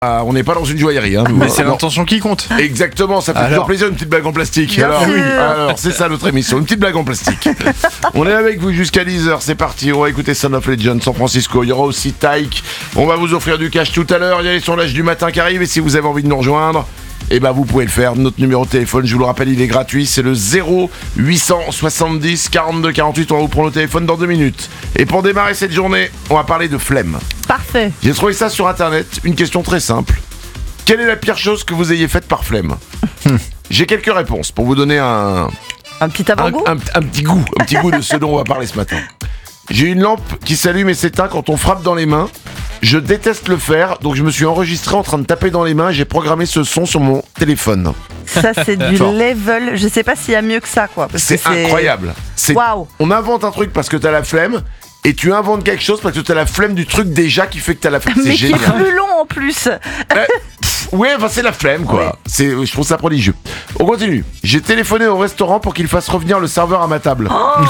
On n'est pas dans une joaillerie. Hein, Mais c'est l'intention qui compte. Exactement, ça fait toujours plaisir une petite blague en plastique. Alors, c'est ça notre émission, une petite blague en plastique. On est avec vous jusqu'à 10h, c'est parti. On va écouter Son of Legend, San Francisco. Il y aura aussi Tyke. On va vous offrir du cash tout à l'heure. Il y a les sondages du matin qui arrivent. Et si vous avez envie de nous rejoindre, eh ben vous pouvez le faire. Notre numéro de téléphone, je vous le rappelle, il est gratuit. C'est le 0870 42 48. On va vous prendre au téléphone dans 2 minutes. Et pour démarrer cette journée, on va parler de flemme. Parfait. J'ai trouvé ça sur internet. Une question très simple. Quelle est la pire chose que vous ayez faite par flemme? J'ai quelques réponses pour vous donner un petit avant-goût. Un petit goût de ce dont on va parler ce matin. J'ai une lampe qui s'allume et s'éteint quand on frappe dans les mains. Je déteste le faire, donc je me suis enregistré en train de taper dans les mains et j'ai programmé ce son sur mon téléphone. Ça, c'est du level. Je sais pas s'il y a mieux que ça, quoi. C'est incroyable. Waouh. On invente un truc parce que t'as la flemme. Et tu inventes quelque chose parce que t'as la flemme du truc déjà qui fait que t'as la flemme. Mais C'est génial. qui est plus long en plus. Ouais, enfin c'est la flemme quoi. Ouais. Je trouve ça prodigieux. On continue. J'ai téléphoné au restaurant pour qu'il fasse revenir le serveur à ma table. Waouh.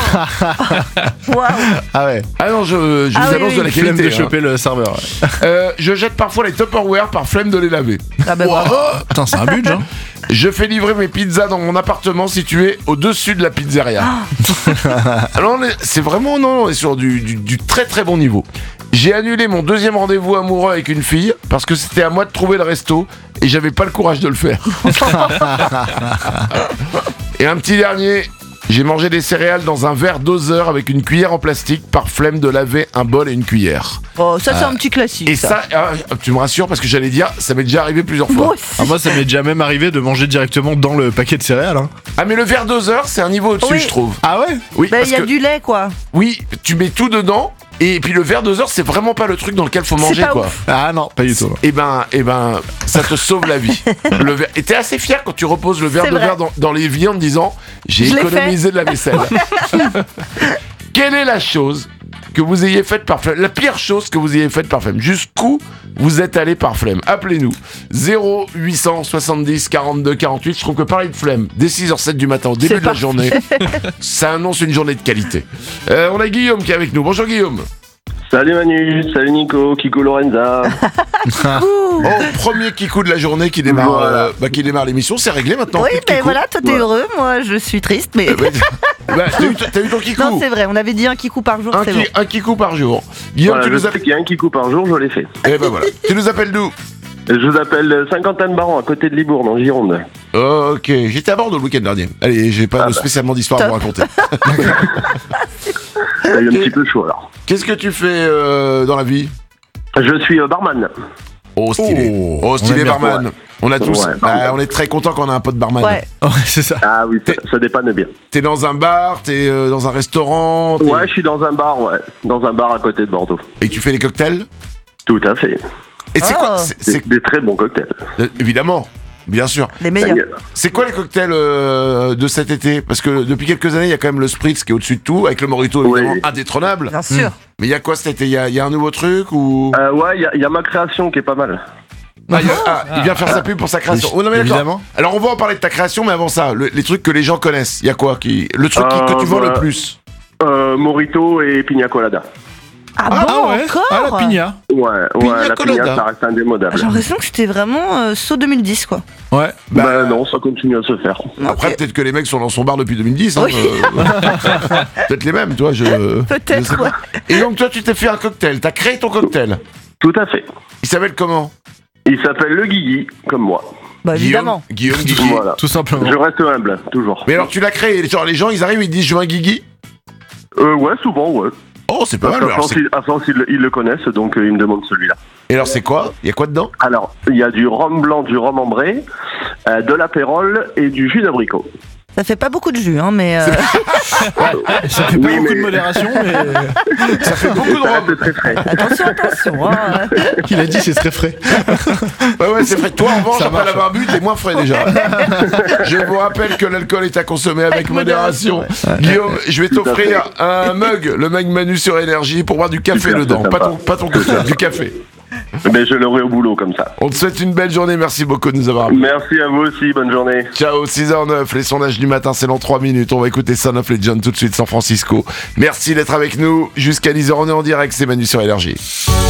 Ah ouais. Ah non, je vous annonce de la Flemme qualité. de choper le serveur. Je jette parfois les Tupperware par flemme de les laver. Ah bah bravo. Putain, c'est un budget. Je fais livrer mes pizzas dans mon appartement situé au-dessus de la pizzeria. Alors c'est vraiment on est sur du très très bon niveau. J'ai annulé mon deuxième rendez-vous amoureux avec une fille parce que c'était à moi de trouver le resto et j'avais pas le courage de le faire. Et un petit dernier, j'ai mangé des céréales dans un verre doseur avec une cuillère en plastique par flemme de laver un bol et une cuillère. Oh, ça c'est un petit classique. Et ça, tu me rassures parce que j'allais dire, ça m'est déjà arrivé plusieurs fois. Moi aussi. Moi, ça m'est déjà même arrivé de manger directement dans le paquet de céréales. Hein. Ah mais le verre doseur, c'est un niveau au-dessus, Oui. je trouve. Ah ouais. Oui, Bah, parce il y a que du lait, quoi. oui, tu mets tout dedans. Et puis le verre doseur, c'est vraiment pas le truc dans lequel faut manger pas quoi. ouf. Ah non, pas du tout. Et ben, ça te sauve la vie. Le verre. Et t'es assez fier quand tu reposes le verre C'est de vrai. verre dans l'évier en te disant j'ai Je l'ai économisé de la vaisselle. Quelle est la chose que vous ayez faite par flemme? La pire chose que vous ayez faite par flemme. Jusqu'où vous êtes allé par flemme? Appelez-nous 0870 42 48. Je trouve que parler de flemme dès 6h07 du matin au début C'est de la parfait. journée, ça annonce une journée de qualité. On a Guillaume qui est avec nous. Bonjour Guillaume. Salut Manu, salut Nico, Kiko Lorenza. Oh, premier kikou de la journée qui démarre, Voilà. qui démarre l'émission, c'est réglé maintenant. Oui, plus de mais kikou. voilà, toi t'es Ouais. heureux, moi je suis triste, mais. T'as eu ton kikou. Non, c'est vrai, on avait dit un kikou par jour, c'est bon. Un kikou par jour. Guillaume, Voilà, tu je nous sais appelles. qu'il y a un Kiko par jour, je l'ai fait. Eh ben voilà. Tu nous appelles d'où? Je vous appelle Saint-Quentin-de-Baron, à côté de Libourne, en Gironde. Oh, ok, j'étais à Bordeaux le week-end dernier. Allez, j'ai pas spécialement d'histoire à vous raconter. Il y a eu un petit peu chaud alors. Qu'est-ce que tu fais dans la vie? Je suis barman. Oh, stylé. Oh, Oh, on stylé aime bien. barman. On a tous. Ouais, barman. On est très content qu'on a un pote barman. Ouais. Ouais, c'est ça. Ah oui, ça dépanne bien. T'es dans un bar, t'es dans un restaurant. Ouais, je suis dans un bar, ouais. Dans un bar à côté de Bordeaux. Et tu fais les cocktails? Tout à fait. Et c'est quoi? Oh. C'est Des très bons cocktails. évidemment, bien sûr. Les meilleurs. C'est quoi les cocktails de cet été? Parce que depuis quelques années, il y a quand même le Spritz qui est au-dessus de tout, avec le Mojito évidemment Oui. indétrônable. Bien sûr. Mais il y a quoi cet été? Il y a un nouveau truc ou Ouais, il y a ma création qui est pas mal. il vient faire sa pub pour sa création. Oui, Oh, non, mais d'accord. évidemment. Alors on va en parler de ta création, mais avant ça, les trucs que les gens connaissent. Il y a quoi le truc que tu vends le plus? Mojito et Pina Colada. Ah bon, ouais. encore Ah la pina. Ouais, Pina la Colada. Pina, ça reste indémodable. J'ai l'impression que c'était vraiment saut 2010, quoi. Ouais. Bah non, ça continue à se faire. Après, Ok. peut-être que les mecs sont dans son bar depuis 2010. Hein, Oui. peut-être les mêmes, toi. Je sais Peut-être, pas. ouais. Et donc toi, tu t'es fait un cocktail. T'as créé ton cocktail. Tout à fait. Il s'appelle comment? Il s'appelle le Guigui, comme moi. Bah évidemment. Guillaume. Voilà. Tout simplement. Je reste humble, toujours. Mais alors tu l'as créé, genre les gens ils arrivent ils disent je veux un Guigui. Ouais, souvent, ouais. Oh c'est pas Parce mal. qu'à Alors, force, ils le connaissent, donc ils me demandent celui-là. Et alors c'est quoi? Il y a quoi dedans? Alors, il y a du rhum blanc, du rhum ambré, de l'apérole et du jus d'abricot. Ça fait pas beaucoup de jus, hein, mais. Ça fait pas Oui, beaucoup mais- de modération, mais Ça fait beaucoup de Ça rhum. reste très frais. Attention, hein. il a dit c'est très frais. Ouais c'est frais. Toi en revanche Ça après marche. l'avoir bu t'es moins frais déjà. Je vous rappelle que l'alcool est à consommer avec modération. Guillaume, je vais t'offrir un mug, le mug Manu sur Énergie pour boire du café Super, dedans. c'est sympa. Pas ton cocktail, du café. Mais je l'aurai au boulot comme ça. On te souhaite une belle journée, merci beaucoup de nous avoir appelés. Merci à vous aussi, bonne journée. Ciao, 6h09, les sondages du matin, c'est dans 3 minutes. On va écouter Son of Legend tout de suite, San Francisco. Merci d'être avec nous. Jusqu'à 10h, on est en direct, c'est Manu sur Énergie.